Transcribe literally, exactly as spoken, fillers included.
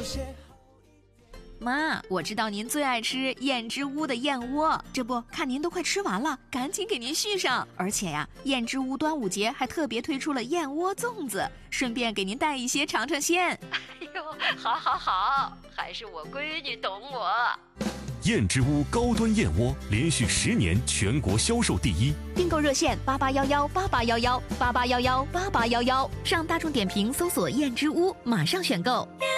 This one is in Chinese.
妈，我知道您最爱吃燕之屋的燕窝，这不看您都快吃完了，赶紧给您续上。而且呀，燕之屋端午节还特别推出了燕窝粽子，顺便给您带一些尝尝鲜。 哎呦，好好好，还是我闺女懂我。 燕之屋高端燕窝连续十年全国销售第一， 订购热线八八幺幺八八幺幺八八幺幺八八幺幺，上大众点评搜索燕之屋，马上选购。